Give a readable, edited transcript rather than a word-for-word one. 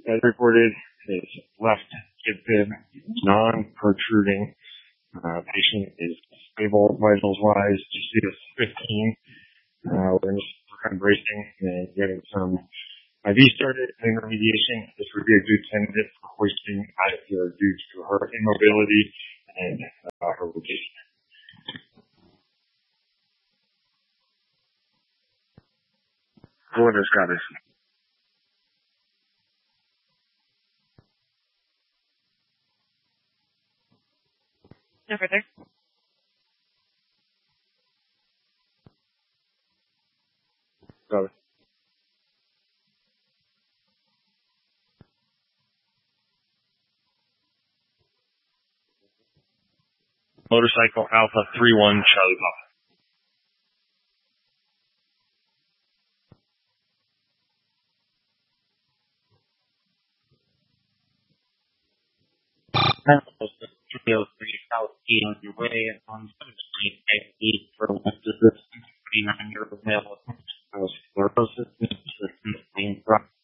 as reported, his left hip bib non-protruding. Patient is stable vitals-wise. GC is 15. We're going to work on bracing and getting some IV started and remediation. This would be a good candidate for hoisting out of here due to her immobility and her rotation. Florida Scottish. No further. Got it. Motorcycle Alpha 31 Charlie Papa. South on your way on 7th Street, need for left assistance, 49-year-old male with sclerosis, assistance being brought